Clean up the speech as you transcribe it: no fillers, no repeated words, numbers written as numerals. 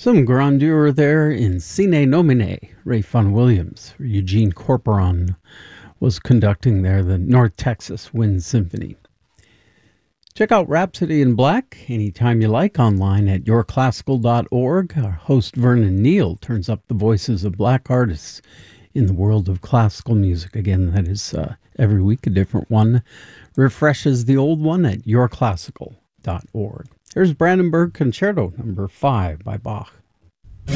Some grandeur there in Sine Nomine. Ray Fun Williams, Eugene Corporon was conducting there the North Texas Wind Symphony. Check out Rhapsody in Black anytime you like online at yourclassical.org. Our host Vernon Neal turns up the voices of black artists in the world of classical music. Again, that is every week a different one. Refreshes the old one at yourclassical.org. Here's Brandenburg Concerto number 5 by Bach.